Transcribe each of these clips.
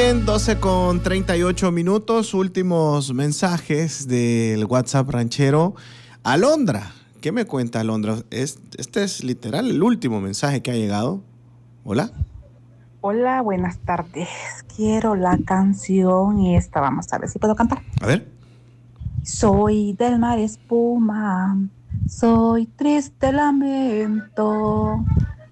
bien, 12:38, últimos mensajes del WhatsApp ranchero. Alondra, ¿qué me cuenta Alondra? Este es literal el último mensaje que ha llegado. Hola. Hola, buenas tardes. Quiero la canción esta. Vamos a ver si puedo cantar. A ver. Soy del mar espuma, soy triste lamento,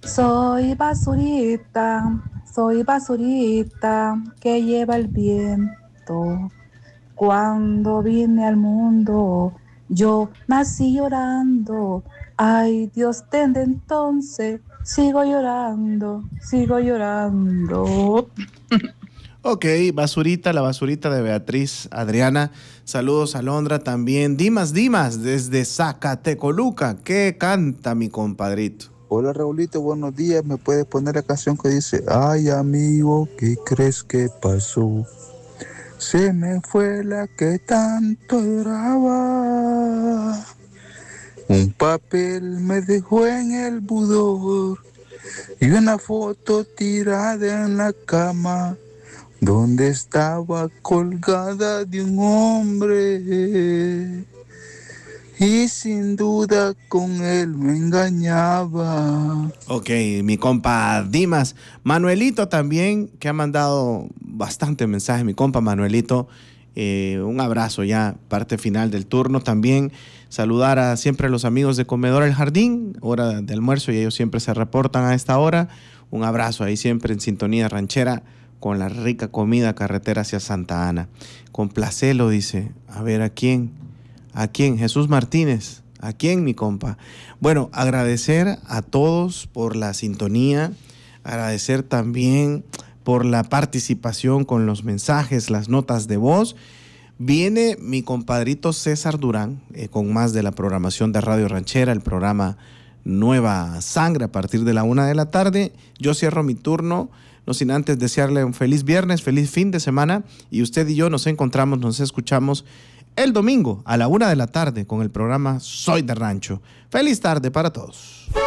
soy basurita que lleva el viento. Cuando vine al mundo, yo nací llorando. Ay, Dios, desde entonces sigo llorando, sigo llorando. Ok, basurita, la basurita de Beatriz Adriana. Saludos a Alondra también. Dimas, desde Zacatecoluca. ¿Qué canta mi compadrito? Hola Raulito, buenos días. ¿Me puedes poner la canción que dice: ay amigo, ¿qué crees que pasó? Se me fue la que tanto adoraba. Un papel me dejó en el budor y una foto tirada en la cama donde estaba colgada de un hombre. Y sin duda con él me engañaba. Ok, mi compa Dimas. Manuelito también, que ha mandado bastante mensaje. Mi compa Manuelito, un abrazo ya, parte final del turno. También saludar a siempre a los amigos de Comedor El Jardín, hora de almuerzo, y ellos siempre se reportan a esta hora. Un abrazo ahí siempre en sintonía ranchera con la rica comida carretera hacia Santa Ana. Complacelo, dice. A ver, ¿a quién? ¿A quién? Jesús Martínez. ¿A quién, mi compa? Bueno, agradecer a todos por la sintonía, agradecer también por la participación con los mensajes, las notas de voz. Viene mi compadrito César Durán con más de la programación de Radio Ranchera, el programa Nueva Sangre a partir de la 1 de la tarde. Yo cierro mi turno, no sin antes desearle un feliz viernes, feliz fin de semana, y usted y yo nos encontramos, nos escuchamos el domingo a la 1 de la tarde con el programa Soy de Rancho. Feliz tarde para todos.